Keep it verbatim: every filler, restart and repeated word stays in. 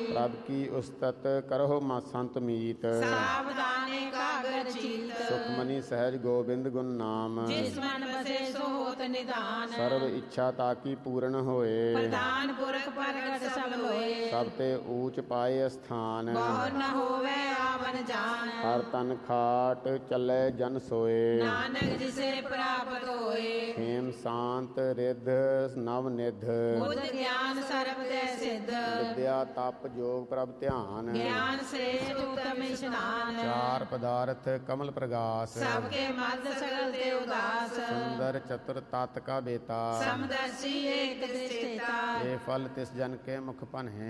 ਪ੍ਰਭ ਕੀ ਉਸਤਤ ਕਰਹੁ ਮਾ ਸੰਤ ਮੀਤ। ਸਾਵਧਾਨੇ ਕਾਗਰ ਚੀਤ। ਸੁਖਮਨੀ ਸਹਿਜ ਗੋਬਿੰਦ ਗੁਣ ਨਾਮ। ਜਿਸ ਮਨ ਬਸੇ ਸੋ ਹੋਤ ਨਿਧਾਨ। ਸਰਬ ਇੱਛਾ ਤਾਕੀ ਪੂਰਨ ਹੋਏ। ਪ੍ਰਧਾਨ ਪੁਰਖ ਪ੍ਰਗਟ ਸਭ ਲੋਏ। ਸਭ ਤੇ ਊਚ ਪਾਏ ਅਸਥਾਨ। ਬਹੁ ਨ ਹੋਵੇ ਆਵਨ ਜਾਨ। ਹਰ ਤਨ ਖਾਟ ਚੱਲੇ ਜਨ ਸੋਏ। ਨਾਨਕ ਜਿਸੇ ਪ੍ਰਾਪਤ ਹੋਏ। ਖੇਮ ਸ਼ਾਂਤ ਰਿੱਧ ਨਵ ਨਿਧ। ਬੁੱਧ ਗਿਆਨ ਸਰਬ ਦੇ ਸਿੱਧ। ਵਿਦਿਆ ਤਪ ਜੋਗ ਪ੍ਰਭ ਧਿਆਨ। ਗਿਆਨ ਸ੍ਰੇਸ਼ਟ ਉਤਮ ਇਸ਼ਨਾਨ। ਚਾਰ ਪਦਾਰਥ ਕਮਲ ਪ੍ਰਗਾਸ। ਸਭ ਕੇ ਮਦ ਸਗਲ ਤੇ ਉਦਾਸ। ਸੁੰਦਰ ਚਤੁਰ ਤਤ ਕਾ ਬੇਤਾ। ਸਮਦਰਸ਼ੀ ਏਕ ਦ੍ਰਿਸ਼ਟੇਤਾ। ਇਹ ਫਲ ਤਿਸ ਜਨ ਕੇ ਮੁਖ ਭਨ ਹੈ।